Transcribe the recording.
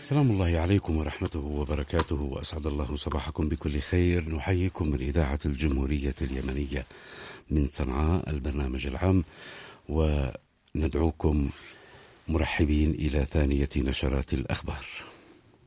سلام الله عليكم ورحمته وبركاته، وأسعد الله صباحكم بكل خير. نحييكم من إذاعة الجمهورية اليمنية من صنعاء البرنامج العام، وندعوكم مرحبين إلى ثانية نشرات الأخبار.